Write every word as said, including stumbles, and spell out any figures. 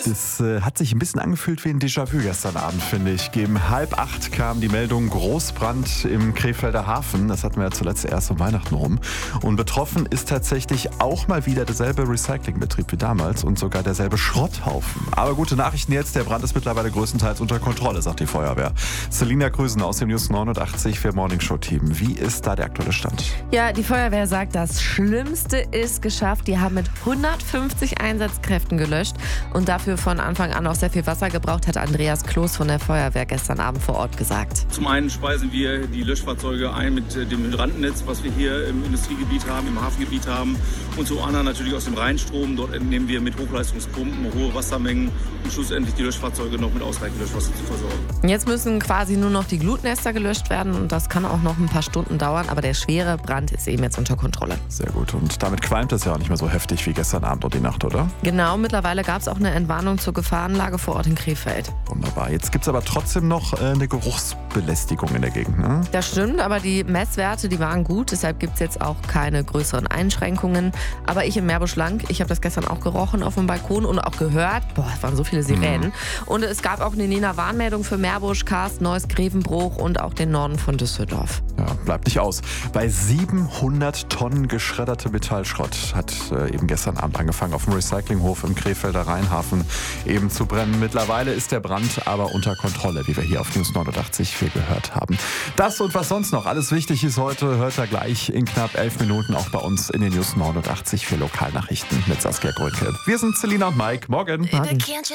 Es äh, hat sich ein bisschen angefühlt wie ein Déjà-vu gestern Abend, finde ich. Gegen halb acht kam die Meldung Großbrand im Krefelder Hafen. Das hatten wir ja zuletzt erst um Weihnachten rum. Und betroffen ist tatsächlich auch mal wieder derselbe Recyclingbetrieb wie damals und sogar derselbe Schrotthaufen. Aber gute Nachrichten jetzt, der Brand ist mittlerweile größtenteils unter Kontrolle, sagt die Feuerwehr. Selina Grüßen aus dem News neunundachtzig für Morning Show Team. Wie ist da der aktuelle Stand? Ja, die Feuerwehr sagt, das Schlimmste ist geschafft. Die haben mit hundertfünfzig Einsatzkräften gelöscht und dafür von Anfang an auch sehr viel Wasser gebraucht, hat Andreas Kloß von der Feuerwehr gestern Abend vor Ort gesagt. Zum einen speisen wir die Löschfahrzeuge ein mit dem Hydrantennetz, was wir hier im Industriegebiet haben, im Hafengebiet haben. Und zum anderen natürlich aus dem Rheinstrom. Dort entnehmen wir mit Hochleistungspumpen hohe Wassermengen, um schlussendlich die Löschfahrzeuge noch mit ausreichend Löschwasser zu versorgen. Jetzt müssen quasi nur noch die Glutnester gelöscht werden und das kann auch noch ein paar Stunden dauern, aber der schwere Brand ist eben jetzt unter Kontrolle. Sehr gut. Und damit qualmt es ja auch nicht mehr so heftig wie gestern Abend und die Nacht, oder? Genau, mittlerweile gab es auch eine Entwarnung zur Gefahrenlage vor Ort in Krefeld. Wunderbar. Jetzt gibt es aber trotzdem noch äh, eine Geruchsbelästigung in der Gegend, ne? Das stimmt, aber die Messwerte, die waren gut, deshalb gibt es jetzt auch keine größeren Einschränkungen. Aber ich in Meerbusch-Lang, ich habe das gestern auch gerochen auf dem Balkon und auch gehört, boah, es waren so viele Sirenen. Mhm. Und es gab auch eine Nena-Warnmeldung für Meerbusch, Karst, Neuss, Grevenbruch und auch den Norden von Düsseldorf. Ja, bleibt nicht aus. Bei siebenhundert Tonnen geschredderte Metallschrott hat äh, eben gestern Abend angefangen, auf dem Recyclinghof im Krefelder Rheinhafen eben zu brennen. Mittlerweile ist der Brand aber unter Kontrolle, wie wir hier auf News neunundachtzig vier gehört haben. Das und was sonst noch alles wichtig ist heute, hört ihr gleich in knapp elf Minuten auch bei uns in den News neunundachtzig vier Lokalnachrichten mit Saskia Grönke. Wir sind Selina und Mike. Morgen. Morgen.